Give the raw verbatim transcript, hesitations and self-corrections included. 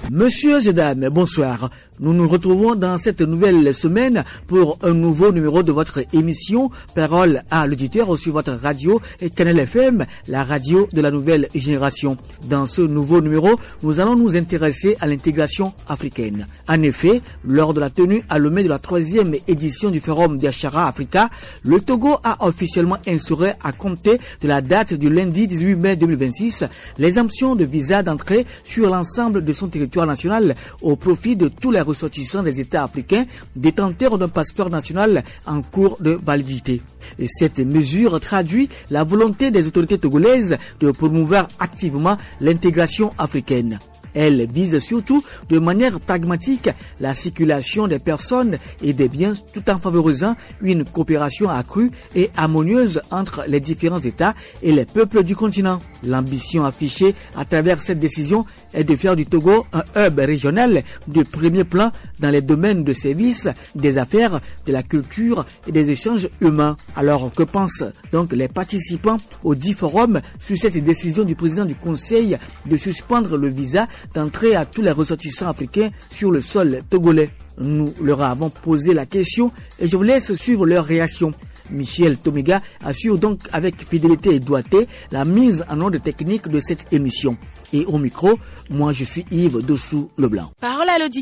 Messieurs et dames, bonsoir. Nous nous retrouvons dans cette nouvelle semaine pour un nouveau numéro de votre émission Parole à l'auditeur sur votre radio et Canal F M, la radio de la nouvelle génération. Dans ce nouveau numéro, nous allons nous intéresser à l'intégration africaine. En effet, lors de la tenue à Lomé de la troisième édition du Forum d'Achara Africa, le Togo a officiellement instauré à compter de la date du lundi dix-huit mai deux mille vingt-six l'exemption de visa d'entrée sur l'ensemble de son territoire national au profit de tous les ressortissants des États africains détenteurs d'un passeport national en cours de validité. Et cette mesure traduit la volonté des autorités togolaises de promouvoir activement l'intégration africaine. Elle vise surtout de manière pragmatique la circulation des personnes et des biens tout en favorisant une coopération accrue et harmonieuse entre les différents États et les peuples du continent. L'ambition affichée à travers cette décision est de faire du Togo un hub régional de premier plan dans les domaines de services, des affaires, de la culture et des échanges humains. Alors que pensent donc les participants au dit forum sur cette décision du président du Conseil de suspendre le visa d'entrée à tous les ressortissants africains sur le sol togolais? Nous leur avons posé la question et je vous laisse suivre leur réaction. Michel Tomiga assure donc avec fidélité et doigté la mise en ordre technique de cette émission. Et au micro, moi je suis Yves Dossou Leblanc. Parole à l'auditeur.